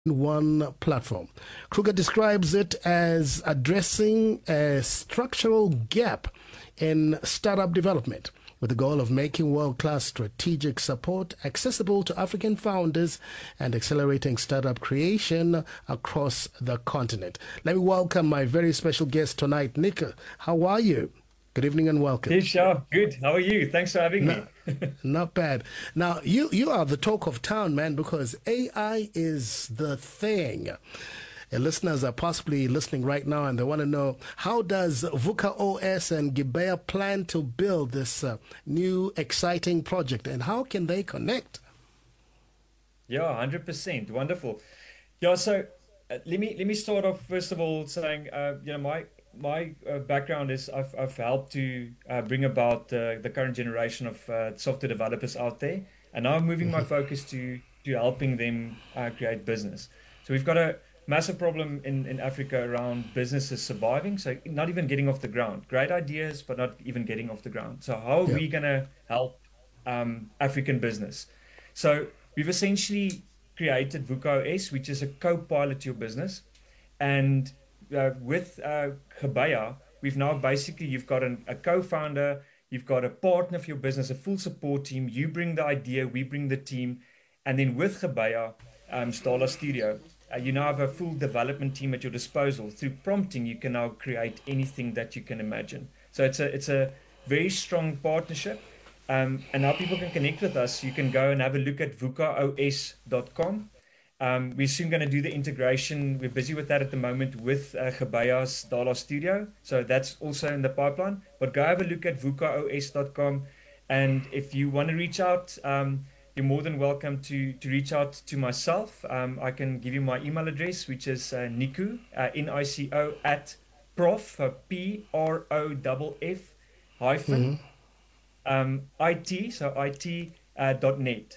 one platform. Kruger describes it as addressing a structural gap in startup development with the goal of making world-class strategic support accessible to African founders and accelerating startup creation across the continent. Let me welcome my very special guest tonight, Nico. How are you? Good evening and welcome. Hey, Shah. Good. How are you? Thanks for having No, me. not bad. Now, you are the talk of town, man, because AI is the thing. Listeners are possibly listening right now and they want to know, how does VUCA OS and Gibea plan to build this new exciting project, and how can they connect? Yeah, 100%. Wonderful. Yeah, so let me start off first of all saying, my background is I've helped to bring about the current generation of software developers out there, and now I'm moving my focus to helping them create business. So we've got a massive problem in Africa around businesses surviving, so not even getting off the ground. Great ideas, but not even getting off the ground. So how are Yeah. we gonna help African business? So we've essentially created VUCA OS, which is a co-pilot to your business. And with Gebaya, we've now basically, you've got a co-founder, you've got a partner for your business, a full support team. You bring the idea, we bring the team. And then with Gebaya, Stala Studio, you now have a full development team at your disposal. Through prompting, you can now create anything that you can imagine. So it's a very strong partnership. And now people can connect with us. You can go and have a look at vucaos.com. We're soon going to do the integration. We're busy with that at the moment with Gebaya's Dala Studio. So that's also in the pipeline. But go have a look at vucaos.com. And if you want to reach out, you're more than welcome to reach out to myself. I can give you my email address, which is Nico, Nico, at prof, Proff, hyphen, IT, so IT dot net.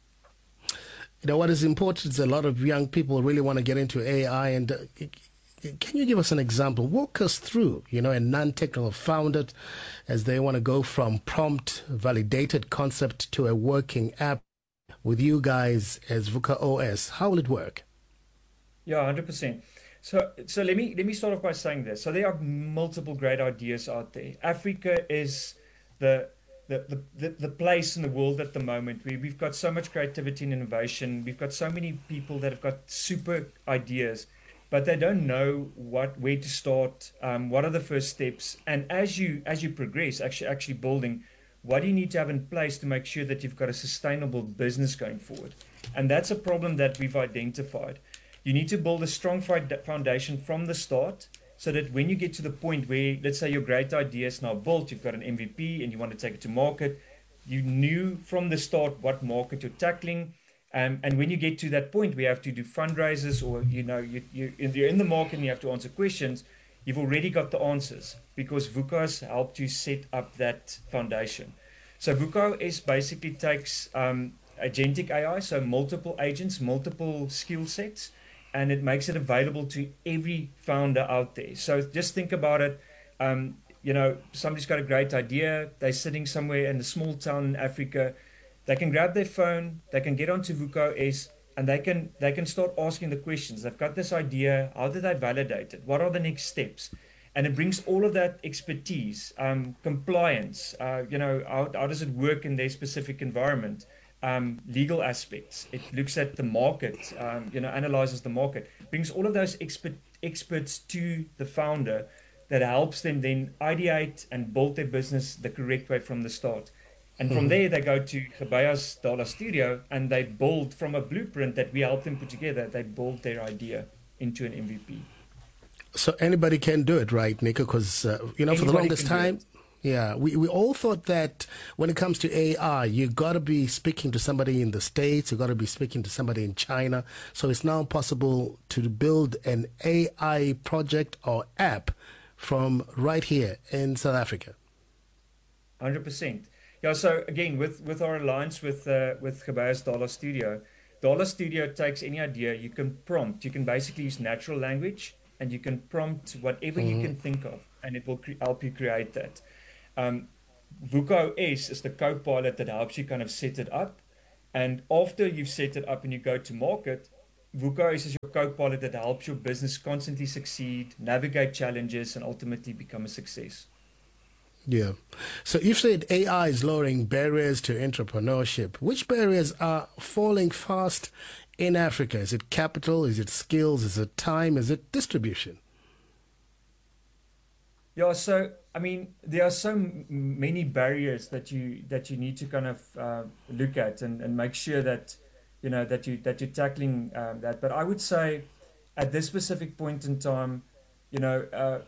You know, what is important is a lot of young people really want to get into AI. And can you give us an example? Walk us through, a non-technical founder as they want to go from prompt validated concept to a working app with you guys as VUCA OS. How will it work? Yeah, 100%. So let me start off by saying this. So there are multiple great ideas out there. Africa is the the place in the world at the moment where we've got so much creativity and innovation. We've got so many people that have got super ideas, but they don't know where to start. What are the first steps? And as you progress, actually building, what do you need to have in place to make sure that you've got a sustainable business going forward? And that's a problem that we've identified. You need to build a strong foundation from the start so that when you get to the point where, let's say, your great idea is now built, you've got an MVP and you want to take it to market, you knew from the start what market you're tackling. And when you get to that point where you have to do fundraisers, or you're in the market and you have to answer questions, you've already got the answers because VUCA has helped you set up that foundation. So VUCA is basically takes agentic AI, so multiple agents, multiple skill sets, and it makes it available to every founder out there. So just think about it. Somebody's got a great idea. They're sitting somewhere in a small town in Africa. They can grab their phone, they can get onto VUCA OS, and they can start asking the questions. They've got this idea. How do they validate it? What are the next steps? And it brings all of that expertise, compliance. How does it work in their specific environment? Legal aspects. It looks at the market, analyzes the market, brings all of those experts to the founder that helps them then ideate and build their business the correct way from the start. And from there, they go to Gebaya's Dala Studio and they build from a blueprint that we help them put together. They build their idea into an MVP. So anybody can do it, right, Nico? Because, for the Anybody longest can do time, it. yeah, we all thought that when it comes to AI, you got to be speaking to somebody in the States, you got to be speaking to somebody in China. So it's now possible to build an AI project or app from right here in South Africa. 100%. Yeah, so again, with our alliance with Gebaya's Dala Studio takes any idea you can prompt. You can basically use natural language and you can prompt whatever you can think of, and it will help you create that. VUCA OS is the co-pilot that helps you kind of set it up. And after you've set it up and you go to market, VUCA is your co-pilot that helps your business constantly succeed, navigate challenges, and ultimately become a success. Yeah. So you said AI is lowering barriers to entrepreneurship. Which barriers are falling fast in Africa? Is it capital? Is it skills? Is it time? Is it distribution? Yeah, so I mean, there are so many barriers that you need to kind of look at and make sure that that you're tackling that. But I would say at this specific point in time, you know,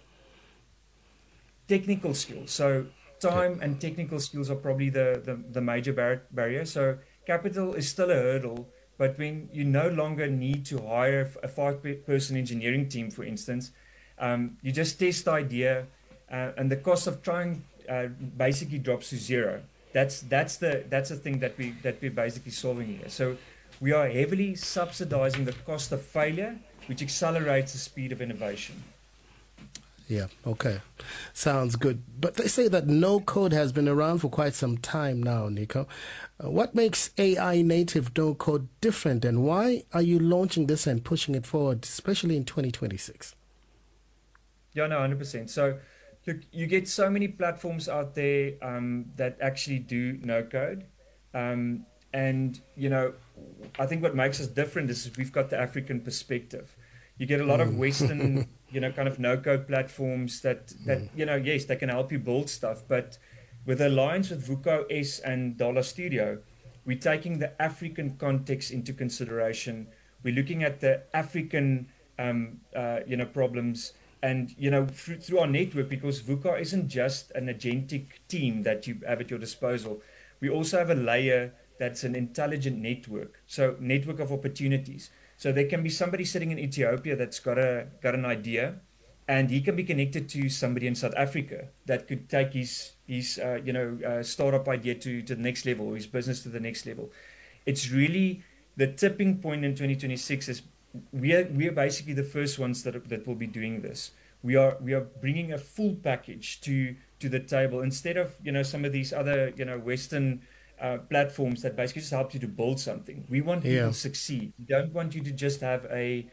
technical skills. So Yeah. time and technical skills are probably the major barrier. So capital is still a hurdle, but when you no longer need to hire a five-person engineering team, for instance, you just test the idea, and the cost of trying basically drops to zero. That's the thing that we're basically solving here. So we are heavily subsidizing the cost of failure, which accelerates the speed of innovation. Yeah, okay. Sounds good. But they say that no code has been around for quite some time now, Nico. What makes AI native no code different, and why are you launching this and pushing it forward, especially in 2026? Yeah, no, 100%. So, look, you get so many platforms out there that actually do no code. And, I think what makes us different is we've got the African perspective. You get a lot of Western, kind of no code platforms that yes, they can help you build stuff. But with Alliance with VUCA S and Dollar Studio, we're taking the African context into consideration. We're looking at the African, problems. And through our network, because VUCA isn't just an agentic team that you have at your disposal, we also have a layer that's an intelligent network, so network of opportunities. So there can be somebody sitting in Ethiopia that's got an idea, and he can be connected to somebody in South Africa that could take his startup idea to the next level, or his business to the next level. It's really the tipping point in 2026 is we are basically the first ones that will be doing this. We are bringing a full package to the table instead of some of these other Western platforms that basically just help you to build something. We want people Yeah. to succeed. We don't want you to just have a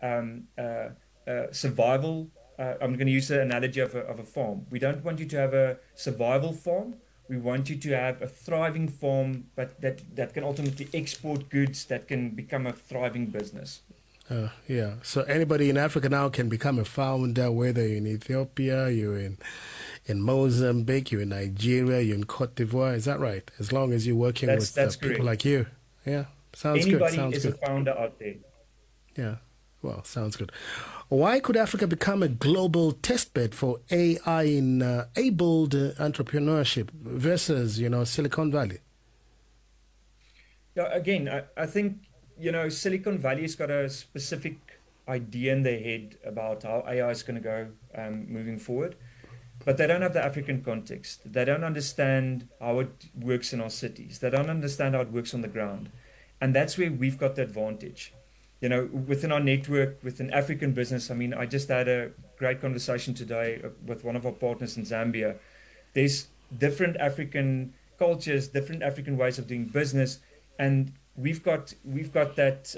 survival. I'm going to use the analogy of a farm. We don't want you to have a survival farm. We want you to have a thriving farm, but that can ultimately export goods that can become a thriving business. Yeah. So anybody in Africa now can become a founder, whether you're in Ethiopia, you're in Mozambique, you're in Nigeria, you're in Cote d'Ivoire. Is that right? As long as you're working with That's people correct. like you. Yeah. Sounds good. Anybody Sounds is a good. founder out there. Yeah. Well, sounds good. Why could Africa become a global testbed for AI-enabled entrepreneurship versus, Silicon Valley? Yeah, again, I think, Silicon Valley's got a specific idea in their head about how AI is going to go moving forward, but they don't have the African context. They don't understand how it works in our cities. They don't understand how it works on the ground. And that's where we've got the advantage. Within our network, within African business, I mean, I just had a great conversation today with one of our partners in Zambia. There's different African cultures, different African ways of doing business, and we've got that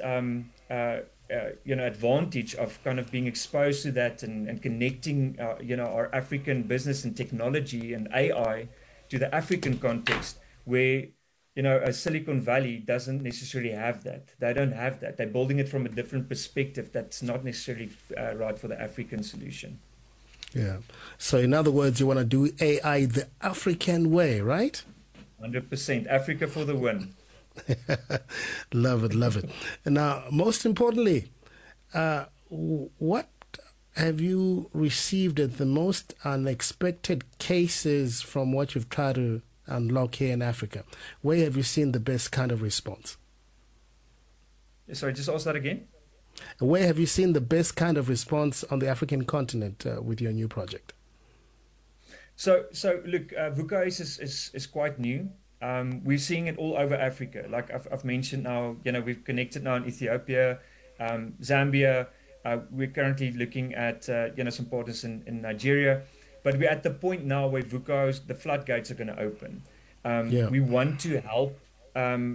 advantage of kind of being exposed to that and connecting our African business and technology and AI to the African context where a Silicon Valley doesn't necessarily have that. They don't have that. They're building it from a different perspective that's not necessarily right for the African solution. Yeah. So in other words, you want to do AI the African way, right? 100%. Africa for the win. Love it, love it. Now, most importantly, what have you received as the most unexpected cases from what you've tried to unlock here in Africa? Where have you seen the best kind of response? Sorry, just ask that again. Where have you seen the best kind of response on the African continent with your new project? So look, VUCA is quite new. We're seeing it all over Africa. Like I've mentioned now, we've connected now in Ethiopia, Zambia. We're currently looking at, some partners in Nigeria. But we're at the point now where VUCA's, the floodgates are going to open. Yeah. We want to help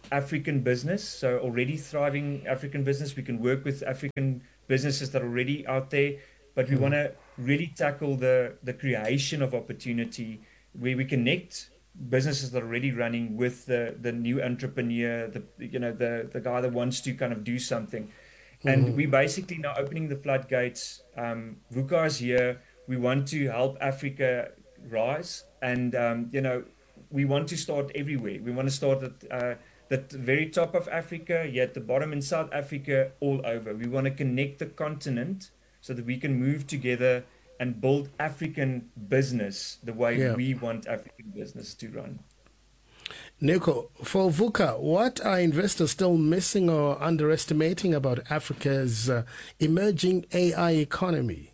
African business, so already thriving African business. We can work with African businesses that are already out there, but we want to really tackle the creation of opportunity where we connect businesses that are already running with the new entrepreneur, the guy that wants to kind of do something. And we basically now opening the floodgates. VUCA is here. We want to help Africa rise, and we want to start everywhere. We want to start at the very top of Africa, yet the bottom in South Africa, all over. We want to connect the continent so that we can move together and build African business the way we want African business to run. Nico, for VUCA, what are investors still missing or underestimating about Africa's emerging AI economy?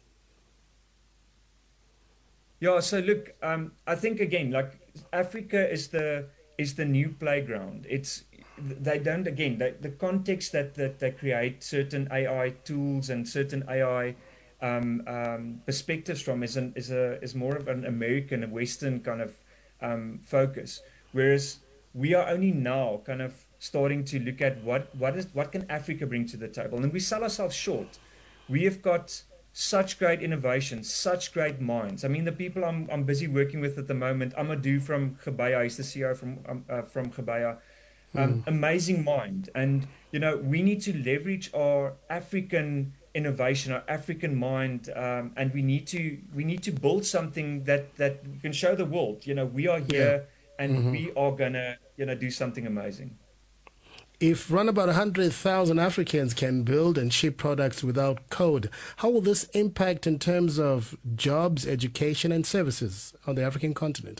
Yeah, so look, I think again, like Africa is the new playground. The context that they create certain AI tools and certain AI perspectives from is more of an American, a Western kind of focus, whereas we are only now kind of starting to look at what can Africa bring to the table, and we sell ourselves short. We have got such great innovation, such great minds. I mean, the people I'm busy working with at the moment, Amadou from Gebaya, he's the CEO from Gebaya. Amazing mind, and we need to leverage our African innovation, our African mind, and we need to build something that we can show the world. We are here, and we are gonna do something amazing. If run about 100,000 Africans can build and ship products without code, how will this impact in terms of jobs, education, and services on the African continent?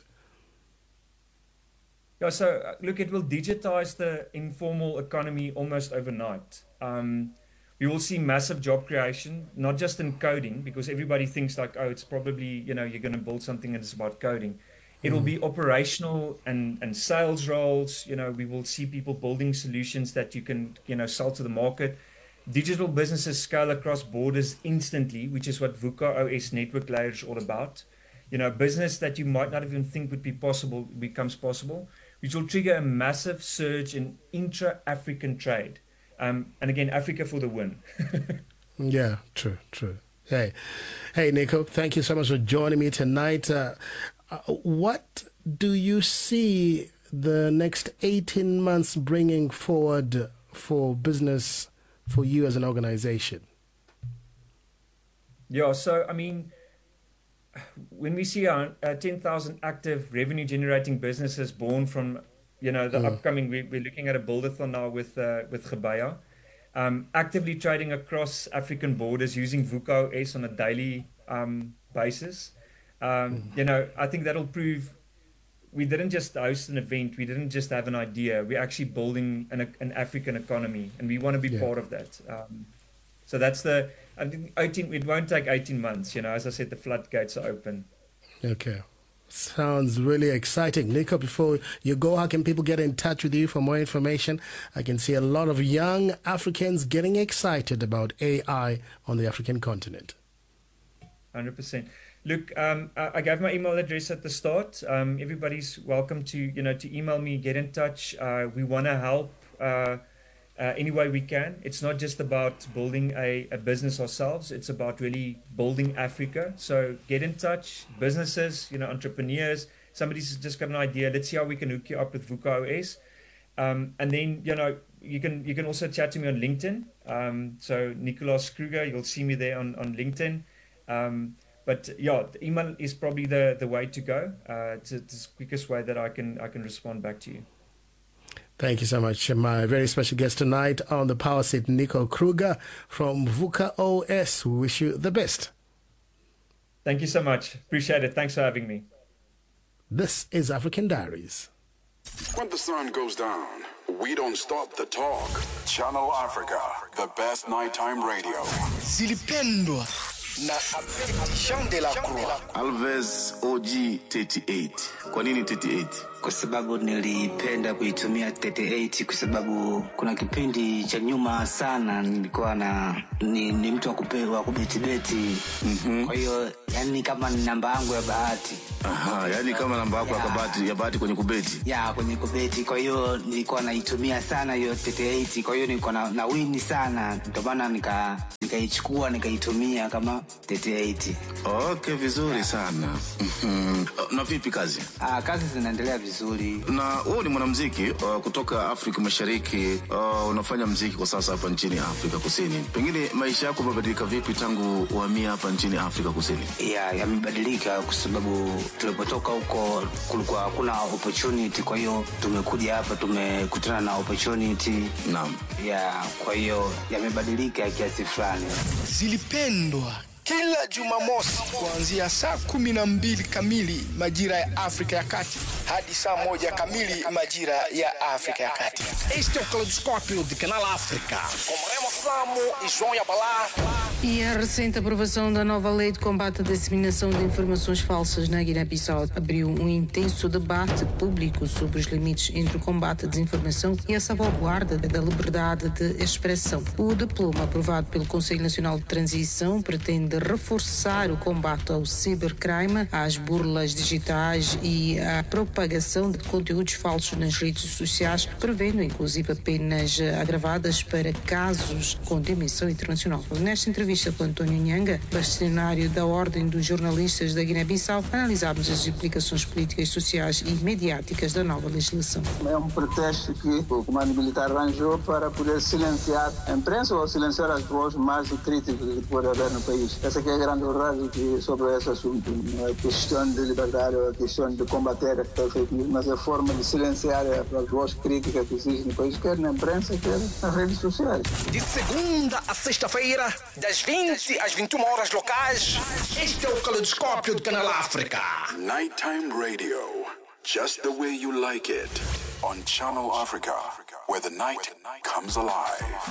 Yeah, so look, it will digitize the informal economy almost overnight. We will see massive job creation, not just in coding, because everybody thinks like, oh, it's probably, you're going to build something and it's about coding. It will be operational and sales roles. We will see people building solutions that you can, sell to the market. Digital businesses scale across borders instantly, which is what VUCA OS network layer is all about. Business that you might not even think would be possible becomes possible, which will trigger a massive surge in intra-African trade. And again, Africa for the win. Yeah, true. Hey, Nico, thank you so much for joining me tonight. What do you see the next 18 months bringing forward for business for you as an organization? Yeah, so, I mean, when we see our 10,000 active revenue-generating businesses born from, the upcoming, we're looking at a buildathon now with Gebaya, actively trading across African borders using VUCA OS on a daily basis. I think that'll prove we didn't just host an event, we didn't just have an idea, we're actually building an African economy, and we want to be part of that. So that's I think it won't take 18 months, as I said, the floodgates are open. Okay. Sounds really exciting. Nico, before you go, how can people get in touch with you for more information? I can see a lot of young Africans getting excited about AI on the African continent. 100%. Look, I gave my email address at the start. Everybody's welcome to email me, get in touch. We want to help any way we can. It's not just about building a business ourselves. It's about really building Africa. So get in touch, businesses, entrepreneurs. Somebody's just got an idea. Let's see how we can hook you up with VUCA OS. And then, you can also chat to me on LinkedIn. So Nicolaas Kruger, you'll see me there on LinkedIn. But yeah, the email is probably the way to go. It's the quickest way that I can respond back to you. Thank you so much. My very special guest tonight on the Power Seat, Nico Kruger from VUCA OS. We wish you the best. Thank you so much. Appreciate it. Thanks for having me. This is African Diaries. When the sun goes down, we don't stop the talk. Channel Africa, the best nighttime radio. Zilipendwa na Abedi Jean de la Croix. Alves OG 38. Kwa nini 38? Kwa sababu nilipenda kuitumia 38 kwa sababu kuna kipindi cha nyuma sana nilikuwa ni mtu wa kubeti. Kwa hiyo yani kama ni namba yangu ya bahati. Aha, yani kama namba yako ya bahati kwenye kubeti. Ya, kwenye kubeti. Kwa hiyo nilikuwa naitumia sana hiyo 38. Kwa hiyo nilikuwa na win sana. Ndio maana nikaichukua nikaitumia kama 38. Okay, vizuri sana. Na vipi kazi? Kazi zinaendelea vizuri. Na wewe ni mwanamuziki kutoka Afrika Mashariki, unafanya muziki kwa sasa hapa nchini Afrika Kusini. Pengine maisha yako yamebadilika vipi tangu uhamia hapa nchini Afrika Kusini? Yamebadilika kwa sababu tulipotoka huko kulikuwa hakuna opportunity, kwa hiyo tumekuja hapa tumekutana na opportunity. Naam. Kwa hiyo yamebadilika kiasi fulani. Zilipendwa kila Jumamosi kuanzia saa 12 kamili majira ya Afrika ya Kati hadi saa 1 kamili majira ya Afrika ya Kati. Este é o Caleidoscópio de Canal África. Com Remo Flamo e João Yabalá. E a recente aprovação da nova lei de combate à disseminação de informações falsas na Guiné-Bissau abriu um intenso debate público sobre os limites entre o combate à desinformação e a salvaguarda da liberdade de expressão. O diploma aprovado pelo Conselho Nacional de Transição pretende reforçar o combate ao cibercrime, às burlas digitais e à propagação de conteúdos falsos nas redes sociais, prevendo inclusive penas agravadas para casos com dimensão internacional. Nesta entrevista com António Nhanga, bastonário da Ordem dos Jornalistas da Guiné-Bissau, analisámos as implicações políticas, sociais e mediáticas da nova legislação. É um pretexto que o comando militar arranjou para poder silenciar a imprensa ou silenciar as vozes mais críticas que pode haver no país. Essa que é a grande verdade sobre esse assunto. Não é questão de liberdade, é questão de combater a fake news, mas é a forma de silenciar as vozes críticas que existem no país, quer na imprensa, quer nas redes sociais. De segunda a sexta-feira, das 20 às 21 horas locais, este é o Caleidoscópio do Canal África. Nighttime radio, just the way you like it, on Channel Africa, where the night comes alive.